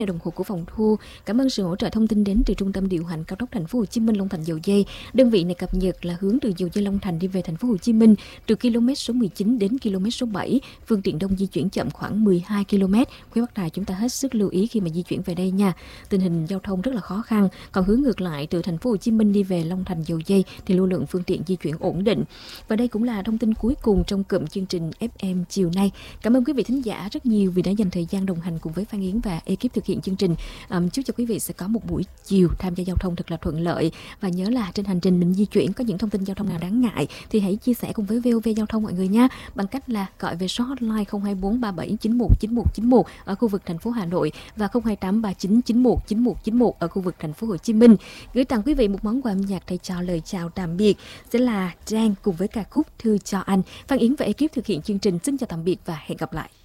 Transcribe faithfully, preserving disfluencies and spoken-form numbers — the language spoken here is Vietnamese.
Đồng hồ của phòng thu. Cảm ơn sự hỗ trợ thông tin đến từ Trung tâm điều hành cao tốc Thành phố Hồ Chí Minh Long Thành Dầu Giây. Đơn vị này cập nhật là hướng từ Dầu Giây Long Thành đi về Thành phố Hồ Chí Minh từ km số mười chín đến km số bảy, phương tiện đông di chuyển chậm khoảng mười hai ki lô mét. Quý bác tài chúng ta hết sức lưu ý khi mà di chuyển về đây nha. Tình hình giao thông rất là khó khăn. Còn hướng ngược lại từ Thành phố Hồ Chí Minh đi về Long Thành Dầu Giây thì lưu lượng phương tiện di chuyển ổn định. Và đây cũng là thông tin cuối cùng trong cụm chương trình ép em chiều nay. Cảm ơn quý vị thính giả rất nhiều vì đã dành thời gian đồng hành cùng với Phan Yến và ekip thực hiện chương trình. Um, chúc cho quý vị sẽ có một buổi chiều tham gia giao thông thật là thuận lợi. Và nhớ là trên hành trình mình di chuyển có những thông tin giao thông nào đáng ngại thì hãy chia sẻ cùng với vê o vê Giao thông mọi người nha, bằng cách là gọi về số hotline không hai bốn ba bảy chín một chín một chín một ở khu vực thành phố Hà Nội và không hai tám ba chín chín một chín một chín một ở khu vực thành phố Hồ Chí Minh. Gửi tặng quý vị một món quà âm nhạc thầy trò lời chào tạm biệt sẽ là Trang cùng với ca khúc Thư cho anh. Phan Yến và ekip thực hiện chương trình xin chào tạm biệt và hẹn gặp lại.